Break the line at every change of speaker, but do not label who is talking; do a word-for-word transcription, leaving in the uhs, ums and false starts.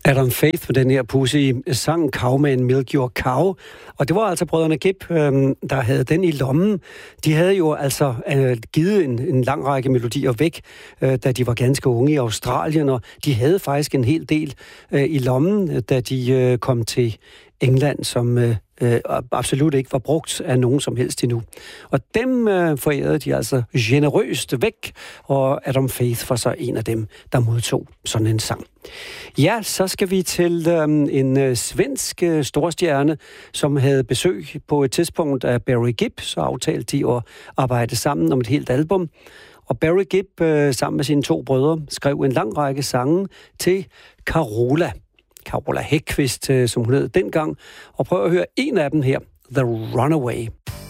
Adam Faith med den her pussy sang Cowman Milk Your Cow. Og det var altså brødrene Gibb, øh, der havde den i lommen. De havde jo altså øh, givet en, en lang række melodier væk, øh, da de var ganske unge i Australien, og de havde faktisk en hel del øh, i lommen, da de øh, kom til England, som øh, øh, absolut ikke var brugt af nogen som helst endnu. Og dem øh, forærede de altså generøst væk, og Adam Faith var så en af dem, der modtog sådan en sang. Ja, så skal vi til øh, en øh, svensk øh, storstjerne, som havde besøg på et tidspunkt af Barry Gibb, så aftalte de at arbejde sammen om et helt album. Og Barry Gibb, øh, sammen med sine to brødre, skrev en lang række sange til Carola. Carola Häggkvist, som hun hed dengang. Og prøv at høre en af dem her, The Runaway.